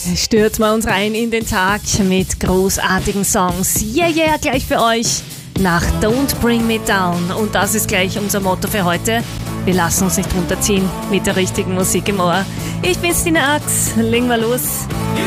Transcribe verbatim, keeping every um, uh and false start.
Stürzen wir uns rein in den Tag mit großartigen Songs. Yeah, yeah, gleich für euch nach Don't Bring Me Down. Und das ist gleich unser Motto für heute. Wir lassen uns nicht runterziehen mit der richtigen Musik im Ohr. Ich bin Stina Ax, legen wir los.